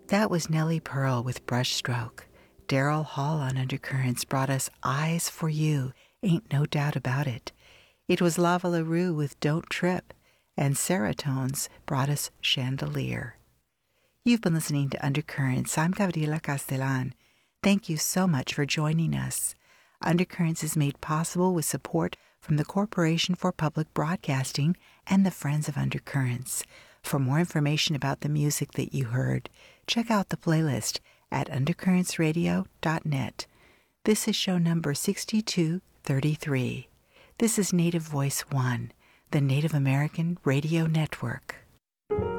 That was Nellie Pearl with Brushstroke. Daryl Hall on Undercurrents brought us Eyes for You, Ain't No Doubt About It. It was Lava LaRue with Don't Trip, and Serotones brought us Chandelier. You've been listening to Undercurrents. I'm Gabriela Castellan. Thank you so much for joining us. Undercurrents is made possible with support from the Corporation for Public Broadcasting and the Friends of Undercurrents. For more information about the music that you heard, check out the playlist at undercurrentsradio.net. This is show number 6233. This is Native Voice One, the Native American Radio Network.